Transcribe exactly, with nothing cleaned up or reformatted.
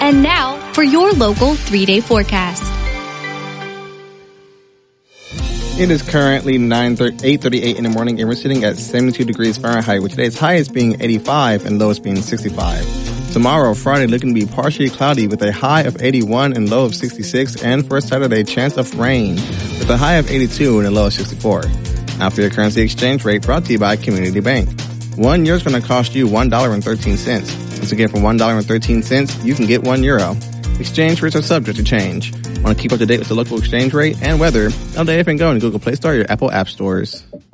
And now for your local three-day forecast. It is currently eight thirty-eight in the morning, and we're sitting at seventy-two degrees Fahrenheit, with today's highest being eighty-five and lowest being sixty-five. Tomorrow, Friday, looking to be partially cloudy with a high of eighty-one and low of sixty-six, and for Saturday, chance of rain with a high of eighty-two and a low of sixty-four. Now for your currency exchange rate, brought to you by Community Bank. One euro is going to cost you one dollar and thirteen cents. Once again, for one dollar and thirteen cents, you can get one euro. Exchange rates are subject to change. Want to keep up to date with the local exchange rate and weather? All day, if and go in the Google Play Store or your Apple App Stores.